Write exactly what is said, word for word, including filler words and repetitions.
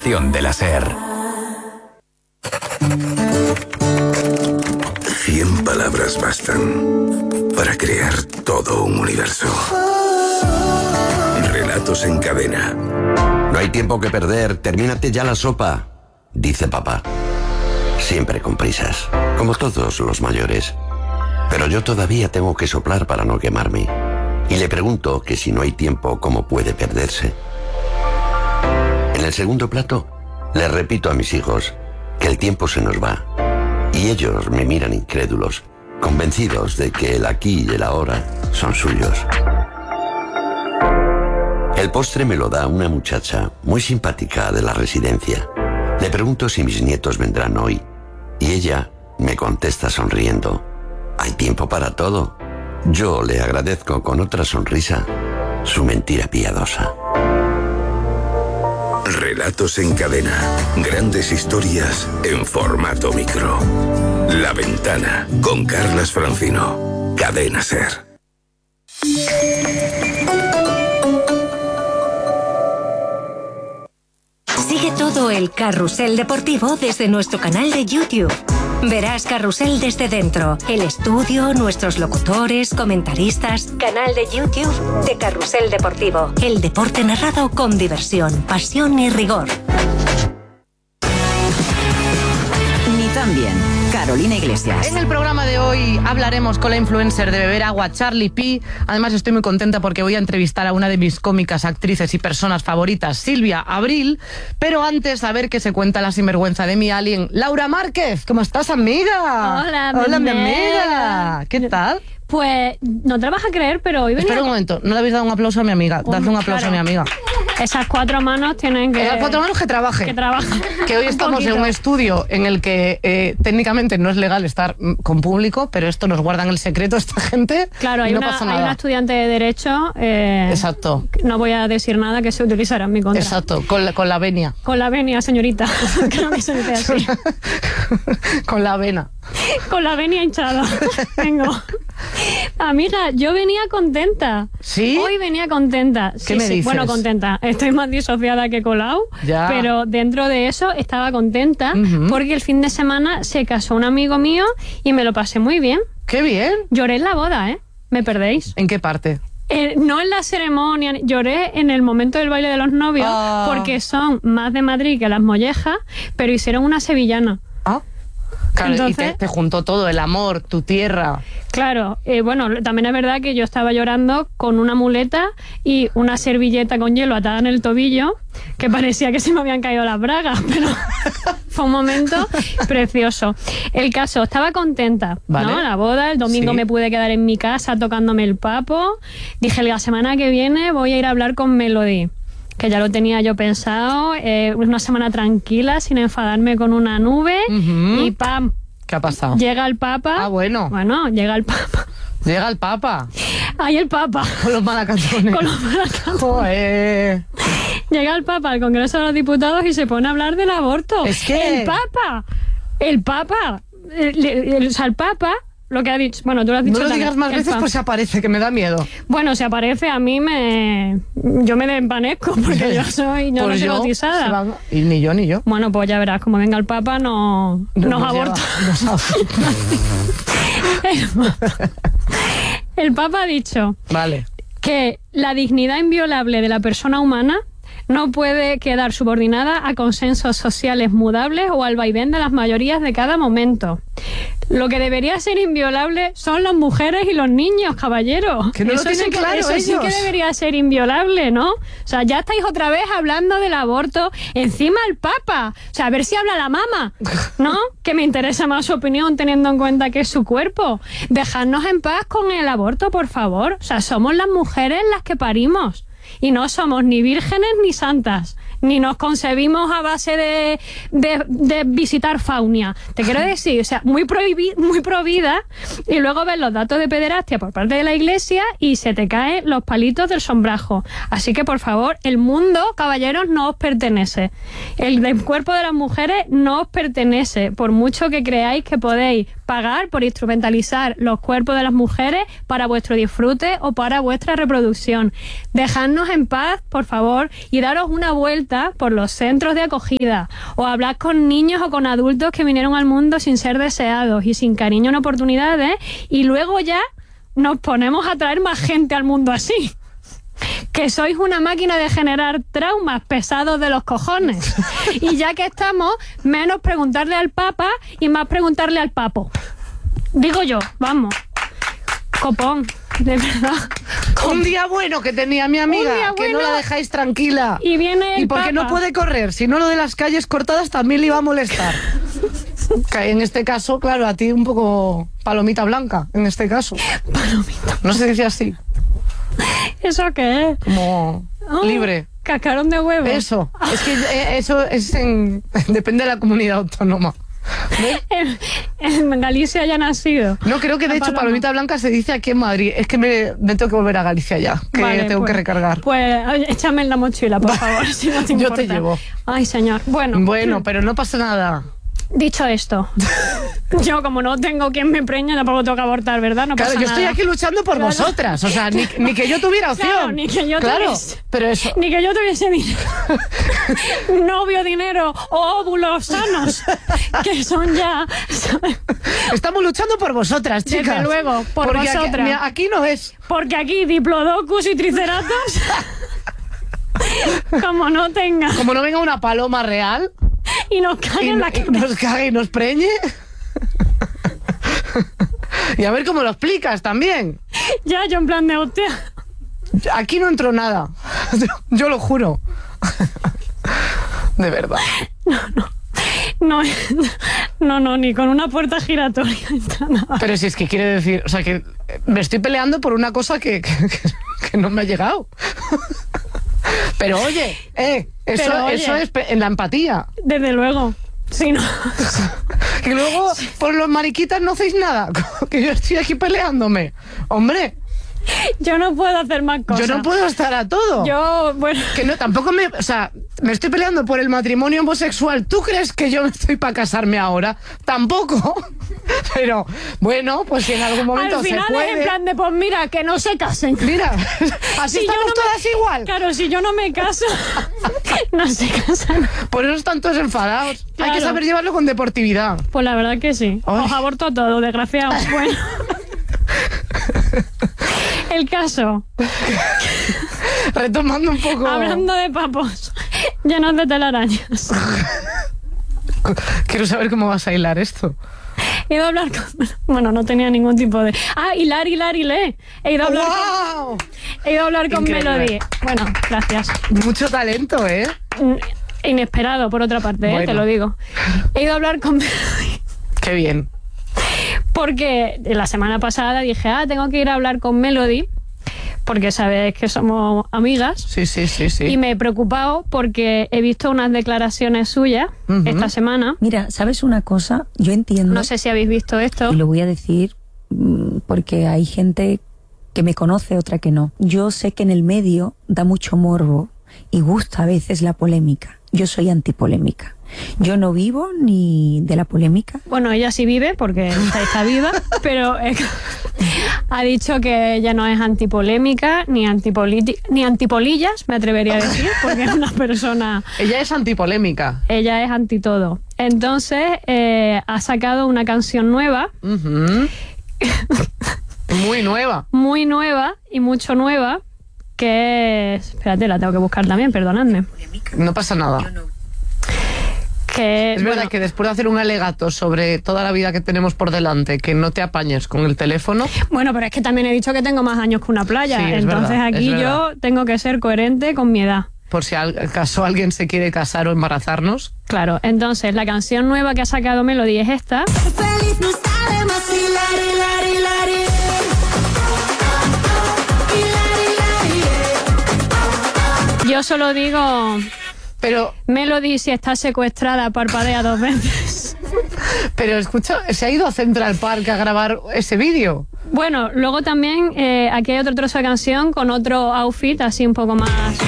innovación de la SER. Cien palabras bastan para crear todo un universo. Relatos en cadena. No hay tiempo que perder, termínate ya la sopa, dice papá. Siempre con prisas, como todos los mayores. Pero yo todavía tengo que soplar para no quemarme. Y le pregunto que si no hay tiempo, ¿cómo puede perderse? En el segundo plato, le repito a mis hijos que el tiempo se nos va. Y ellos me miran incrédulos, convencidos de que el aquí y el ahora son suyos. El postre me lo da una muchacha muy simpática de la residencia. Le pregunto si mis nietos vendrán hoy. Y ella me contesta sonriendo: hay tiempo para todo. Yo le agradezco con otra sonrisa su mentira piadosa. Relatos en cadena. Grandes historias en formato micro. La Ventana, con Carlas Francino. Cadena SER. Sigue todo el carrusel deportivo desde nuestro canal de YouTube. Verás Carrusel desde dentro, el estudio, nuestros locutores, comentaristas. Canal de YouTube de Carrusel Deportivo. El deporte narrado con diversión, pasión y rigor. Ni tan bien. Carolina Iglesias. En el programa de hoy hablaremos con la influencer de beber agua, Charlie P. Además estoy muy contenta porque voy a entrevistar a una de mis cómicas, actrices y personas favoritas, Silvia Abril. Pero antes, a ver qué se cuenta la sinvergüenza de mi alien, Laura Márquez. ¿Cómo estás, amiga? Hola, Hola, mi amiga. amiga. ¿Qué tal? Pues no te lo vas a creer, pero hoy venía... Espera un momento, no le habéis dado un aplauso a mi amiga. Oh, Dadle un aplauso claro. a mi amiga. Esas cuatro manos tienen que... Esas cuatro manos que trabaje. Que trabaje. Que hoy estamos en un estudio en el que eh, técnicamente no es legal estar mm, con público, pero esto nos guardan el secreto esta gente. Claro, hay, y no una, pasa hay nada. una estudiante de Derecho... Eh, Exacto. No voy a decir nada que se utilizará en mi contra. Exacto, con la, con la venia. Con la venia, señorita. Creo que se dice así. Con la avena. Con la venia hinchada. Vengo. Amiga, yo venía contenta. ¿Sí? Hoy venía contenta. ¿Qué Sí, me sí. dices? Bueno, contenta. Estoy más disociada que Colau. Ya. Pero dentro de eso estaba contenta Ujú. porque el fin de semana se casó un amigo mío y me lo pasé muy bien. ¡Qué bien! Lloré en la boda, ¿eh? Me perdéis. ¿En qué parte? Eh, no en la ceremonia, lloré en el momento del baile de los novios Ah. porque son más de Madrid que las mollejas, pero hicieron una sevillana. Ah. Claro, Entonces- y te, te juntó todo, el amor, tu tierra. Claro, eh, bueno, también es verdad que yo estaba llorando con una muleta y una servilleta con hielo atada en el tobillo, que parecía que se me habían caído las bragas, pero fue un momento precioso. El caso, estaba contenta, Vale. ¿no? La boda, el domingo Sí. me pude quedar en mi casa tocándome el papo. Dije, la semana que viene voy a ir a hablar con Melody, que ya lo tenía yo pensado, eh, una semana tranquila, sin enfadarme con una nube, Ujú. y ¡pam! ¿Qué ha pasado? Llega el Papa. Ah, bueno. Bueno, llega el Papa. Llega el Papa. Ahí el Papa. Con los malacantones. Con los malacantones. Joder. Llega el Papa al Congreso de los Diputados y se pone a hablar del aborto. Es que- El Papa. El Papa. El, el- o sea, el Papa, lo que ha dicho... Bueno, tú lo has dicho No lo también, digas más el veces, Papa. pues se aparece, que me da miedo. Bueno, si aparece a mí me... Yo me desvanezco porque yo soy... Yo Pues no soy yo, bautizada. se van- y ni yo, ni yo. Bueno, pues ya verás, como venga el Papa no, No- nos nos aborta. lleva, nos aborta. El Papa ha dicho Vale. que la dignidad inviolable de la persona humana no puede quedar subordinada a consensos sociales mudables o al vaivén de las mayorías de cada momento. Lo que debería ser inviolable son las mujeres y los niños, caballeros. Que no lo tienen sí que, claro eso sí ellos. que debería ser inviolable, ¿no? O sea, ya estáis otra vez hablando del aborto, encima el Papa. O sea, a ver si habla la mama, ¿no? Que me interesa más su opinión teniendo en cuenta que es su cuerpo. Dejadnos en paz con el aborto, por favor. O sea, somos las mujeres las que parimos. Y no somos ni vírgenes ni santas, ni nos concebimos a base de, de, de visitar faunia. Te quiero decir, o sea, muy, prohibi, muy provida, y luego ves los datos de pederastia por parte de la Iglesia y se te caen los palitos del sombrajo. Así que, por favor, el mundo, caballeros, no os pertenece. El del cuerpo de las mujeres no os pertenece, por mucho que creáis que podéis pagar por instrumentalizar los cuerpos de las mujeres para vuestro disfrute o para vuestra reproducción. Dejadnos en paz, por favor, y daros una vuelta vueltas por los centros de acogida o hablar con niños o con adultos que vinieron al mundo sin ser deseados y sin cariño ni oportunidades, y luego ya nos ponemos a traer más gente al mundo así. Que sois una máquina de generar traumas pesados de los cojones. Y ya que estamos, menos preguntarle al Papa y más preguntarle al Papo. Digo yo, vamos. Copón, de verdad. Un día bueno que tenía mi amiga, día que bueno, no la dejáis tranquila. Y viene el ¿Y por qué no Papa? puede correr? Si no, lo de las calles cortadas también le iba a molestar. Que en este caso, claro, a ti un poco palomita blanca, en este caso. Palomita. No se dice así, ¿Eso qué es? como Oh, libre. Cascarón de huevo. Eso, es que eh, eso es en, depende de la comunidad autónoma. ¿Ves? En, en Galicia haya nacido. No, creo que de La hecho paloma. palomita blanca se dice aquí en Madrid. Es que me, me tengo que volver a Galicia ya, que Vale, tengo pues, que recargar. Pues oye, échame en la mochila, por favor, si no te Yo importa. te llevo. Ay, señor. Bueno, Bueno, pero no pasa nada. dicho esto, yo como no tengo quien me preñe, tampoco tengo que abortar, ¿verdad? No Claro, pasa yo estoy nada. aquí luchando por Claro. vosotras. O sea, ni, ni que yo tuviera opción. Claro, ni que yo Claro, tuviese. pero eso. Ni que yo tuviese dinero. Novio, dinero o óvulos sanos, que son ya... ¿sabes? Estamos luchando por vosotras, Desde chicas. luego, por Porque aquí- vosotras. mira, aquí no es. Porque aquí diplodocus y triceratops, como no tenga, Como no venga una paloma real y nos cae y, en la y cabeza. nos cague y nos preñe. Y a ver cómo lo explicas también. Ya, yo en plan de hostia. Aquí no entró nada. Yo lo juro. De verdad. No, no, no, ni con una puerta giratoria entra nada. Pero si es que quiere decir, o sea, que me estoy peleando por una cosa que, que, que- que no me ha llegado. Pero oye, eh, eso, Pero, oye. eso es pe- en la empatía. Desde luego. Sí, no. Y luego, por los mariquitas no hacéis nada. Que yo estoy aquí peleándome. Hombre, Yo no puedo hacer más cosas. yo no puedo estar a todo. Yo, bueno, Que no, tampoco me... O sea, me estoy peleando por el matrimonio homosexual. ¿Tú crees que yo estoy para casarme ahora? Tampoco. Pero, bueno, pues si en algún momento al final se puede... es en plan de, pues mira, que no se casen. Mira, así Si yo estamos no me- todas igual. Claro, si yo no me caso, no se casan. Por eso están todos enfadados. Hay Claro. que saber llevarlo con deportividad. Pues la verdad que sí. Ay. Os aborto a todo, desgraciado. Bueno. El caso, Retomando un poco... hablando de papos llenos de telarañas. Quiero saber cómo vas a hilar esto. He ido a hablar con... Bueno, no tenía ningún tipo de... Ah, hilar, hilar, hilé. He ido a hablar con... ¡Wow! He ido a hablar con Increíble. Melody. Bueno, gracias. Mucho talento, ¿eh? Mm, Inesperado, por otra parte, ¿eh? Bueno. Te lo digo. He ido a hablar con Melody Qué bien. porque la semana pasada dije, ah, tengo que ir a hablar con Melody porque sabes que somos amigas. Sí, sí, sí, sí. Y me he preocupado porque he visto unas declaraciones suyas Ujú. esta semana. Mira, ¿sabes una cosa? Yo entiendo, No sé si habéis visto esto. y lo voy a decir mm, porque hay gente que me conoce, otra que no. Yo sé que en el medio da mucho morbo y gusta a veces la polémica. Yo soy antipolémica. Yo no vivo ni de la polémica. Bueno, ella sí vive porque está, está viva, pero eh, ha dicho que ella no es antipolémica ni antipolítica, ni antipolillas, me atrevería a decir, porque es una persona... Ella es antipolémica. Ella es anti todo. Entonces, eh, ha sacado una canción nueva, Ujú. Muy nueva. muy nueva y mucho nueva, que es... Espérate, la tengo que buscar también, perdonadme. No pasa nada. Que, Es verdad bueno, que después de hacer un alegato sobre toda la vida que tenemos por delante, que no te apañes con el teléfono, bueno, pero es que también he dicho que tengo más años que una playa. Sí, es Entonces verdad, aquí es verdad. yo tengo que ser coherente con mi edad. por si al- acaso alguien se quiere casar o embarazarnos. Claro, entonces la canción nueva que ha sacado Melody es esta. Feliz no está de más hilar, hilar, hilar, hilar. Yo solo digo, Pero, Melody, si está secuestrada, parpadea dos veces. pero escucha, se ha ido a Central Park a grabar ese vídeo. Bueno, luego también eh, aquí hay otro trozo de canción con otro outfit así un poco más